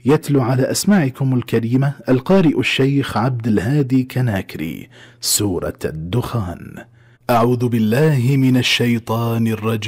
يتلو على أسماعكم الكريمة القارئ الشيخ عبد الهادي كناكري سورة الدخان. أعوذ بالله من الشيطان الرجيم.